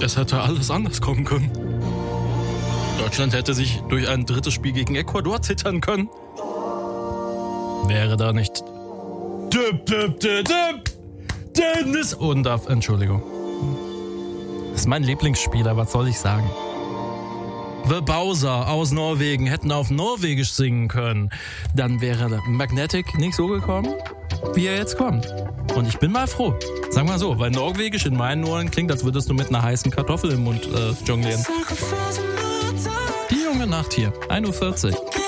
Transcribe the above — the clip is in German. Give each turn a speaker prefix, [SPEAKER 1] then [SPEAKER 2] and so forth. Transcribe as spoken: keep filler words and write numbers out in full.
[SPEAKER 1] Es hätte alles anders kommen können. Deutschland hätte sich durch ein drittes Spiel gegen Ecuador zittern können. Wäre da nicht Dip, dip, dip, dip. Dennis Undaff, Entschuldigung. Das ist mein Lieblingsspieler, was soll ich sagen? The Bowser aus Norwegen hätten auf Norwegisch singen können. Dann wäre Magnetic nicht so gekommen, wie er jetzt kommt. Und ich bin mal froh. Sag mal so, weil Norwegisch in meinen Ohren klingt, als würdest du mit einer heißen Kartoffel im Mund äh, jonglieren. Die junge Nacht hier, ein Uhr vierzig.